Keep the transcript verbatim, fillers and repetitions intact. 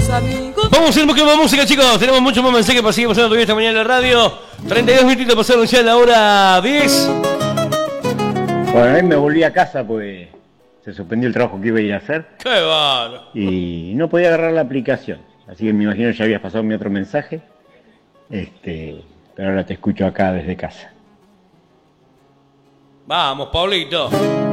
Vamos a ir buscando música, chicos. Tenemos mucho más mensajes para seguir pasando todavía esta mañana en la radio. treinta y dos minutitos pasaron ya la hora diez. Bueno, a mí me volví a casa porque se suspendió el trabajo que iba a ir a hacer. ¡Qué bárbaro! Y no podía agarrar la aplicación. Así que me imagino que ya habías pasado mi otro mensaje. Este, pero ahora te escucho acá desde casa. Vamos, Pablito.